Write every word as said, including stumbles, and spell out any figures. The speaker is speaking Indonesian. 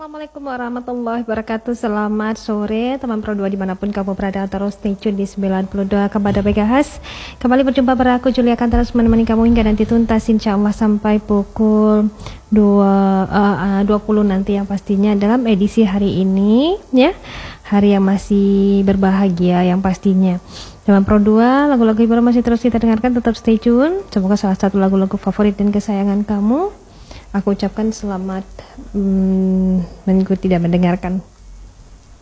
Assalamualaikum warahmatullahi wabarakatuh. Selamat sore teman Pro dua dimanapun kamu berada. Terus stay tune di sembilan puluh dua kepada Begahas. Kembali berjumpa beraku Julia akan terus menemani kamu hingga nanti tuntas insya Allah sampai pukul dua, uh, dua puluh nanti yang pastinya dalam edisi hari ini ya. Hari yang masih berbahagia yang pastinya. Teman Pro dua, lagu-lagu hiburan masih terus kita dengarkan, tetap stay tune. Semoga salah satu lagu-lagu favorit dan kesayangan kamu aku ucapkan selamat hmm, mengikuti dan mendengarkan.